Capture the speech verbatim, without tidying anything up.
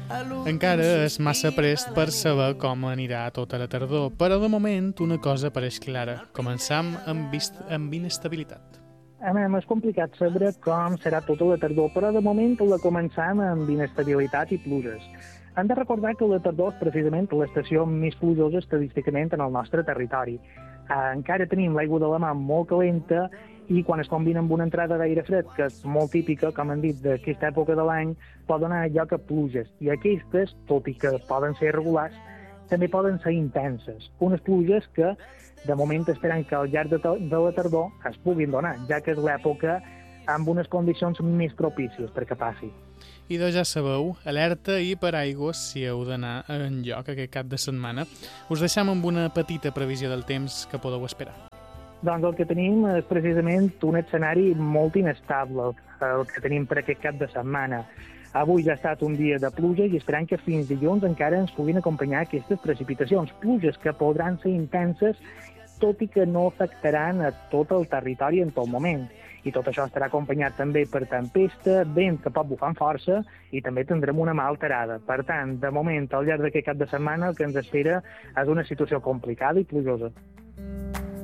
Encara és massa prest per saber com anirà tota la tardor, però de moment una cosa pareix clara. Començam amb, vist amb inestabilitat. A més, és complicat saber com serà tota la tardor, però de moment la començam amb inestabilitat i pluges. Hem de recordar que la tardor és precisament l'estació més plujosa estadísticament en el nostre territori. Eh, encara tenim l'aigua de la mà molt calenta i quan es combina amb una entrada d'aire fred, que és molt típica, com hem dit, d'aquesta època de l'any, pot donar lloc a pluges. I aquestes, tot i que poden ser regulars, també poden ser intenses. Unes pluges que, de moment, esperem que al llarg de, de la tardor es puguin donar, ja que és l'època amb unes condicions més propícies perquè passi. I doncs ja sabeu, alerta i paraigües si heu d'anar en lloc aquest cap de setmana. Us deixem amb una petita previsió del temps que podeu esperar. Doncs el que tenim és precisament un escenari molt inestable, el que tenim per aquest cap de setmana. Avui ja ha estat un dia de pluja i esperem que fins dilluns encara ens puguin acompanyar aquestes precipitacions. Pluges que podran ser intenses, tot i que no afectaran a tot el territori en tot moment. I tot això estarà acompanyat també per tempesta, vent que pot bufar amb força i també tindrem una mà alterada. Per tant, de moment, al llarg d'aquest cap de setmana, el que ens espera és una situació complicada i plujosa.